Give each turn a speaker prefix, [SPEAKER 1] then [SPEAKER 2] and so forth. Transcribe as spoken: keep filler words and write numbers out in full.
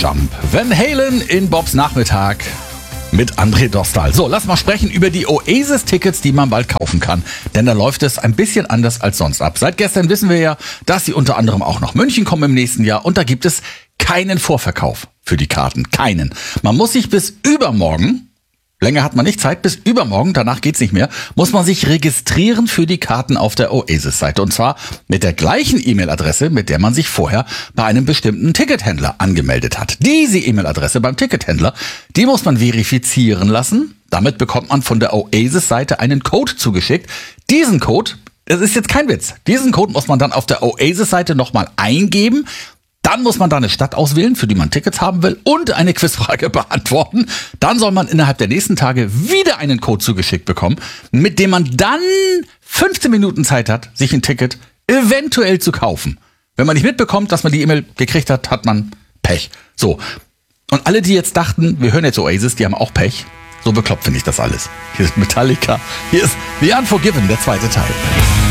[SPEAKER 1] Jump. Van Halen in Bobs Nachmittag mit André Dostal. So, lass mal sprechen über die Oasis-Tickets, die man bald kaufen kann. Denn da läuft es ein bisschen anders als sonst ab. Seit gestern wissen wir ja, dass sie unter anderem auch nach München kommen im nächsten Jahr. Und da gibt es keinen Vorverkauf für die Karten. Keinen. Man muss sich bis übermorgen... Länger hat man nicht Zeit, bis übermorgen, danach geht's nicht mehr, muss man sich registrieren für die Karten auf der Oasis-Seite. Und zwar mit der gleichen E-Mail-Adresse, mit der man sich vorher bei einem bestimmten Tickethändler angemeldet hat. Diese E-Mail-Adresse beim Tickethändler, die muss man verifizieren lassen. Damit bekommt man von der Oasis-Seite einen Code zugeschickt. Diesen Code, das ist jetzt kein Witz, diesen Code muss man dann auf der Oasis-Seite nochmal eingeben. Dann muss man da eine Stadt auswählen, für die man Tickets haben will und eine Quizfrage beantworten. Dann soll man innerhalb der nächsten Tage wieder einen Code zugeschickt bekommen, mit dem man dann fünfzehn Minuten Zeit hat, sich ein Ticket eventuell zu kaufen. Wenn man nicht mitbekommt, dass man die E-Mail gekriegt hat, hat man Pech. So. Und alle, die jetzt dachten, wir hören jetzt Oasis, die haben auch Pech. So bekloppt finde ich das alles. Hier ist Metallica. Hier ist The Unforgiven, der zweite Teil.